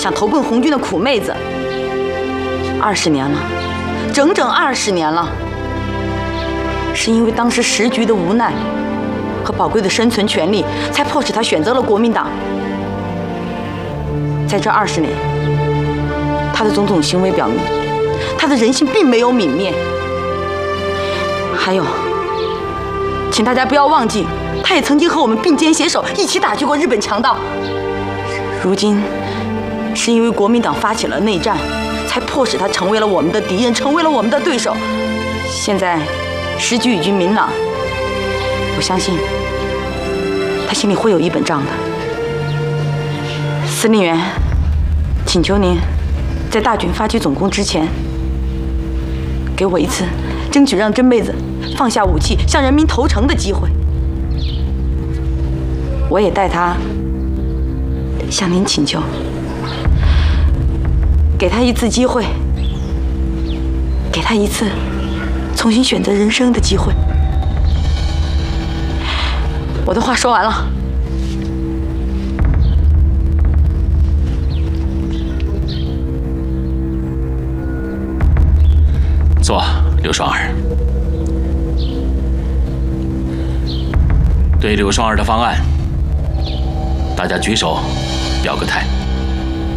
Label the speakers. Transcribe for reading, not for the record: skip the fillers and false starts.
Speaker 1: 想投奔红军的苦妹子。20年了，整整20年了。是因为当时时局的无奈和宝贵的生存权利，才迫使他选择了国民党。在这20年，他的种种行为表明，他的人性并没有泯灭。还有，请大家不要忘记，他也曾经和我们并肩携手，一起打击过日本强盗。如今，是因为国民党发起了内战，才迫使他成为了我们的敌人，成为了我们的对手。现在，时局已经明朗，我相信他心里会有一本账的。司令员，请求您在大军发起总攻之前，给我一次争取让甄妹子放下武器，向人民投诚的机会。我也代她向您请求，给她一次机会，给她一次重新选择人生的机会。我的话说完了。
Speaker 2: 坐，刘双儿。对刘双儿的方案，大家举手表个态。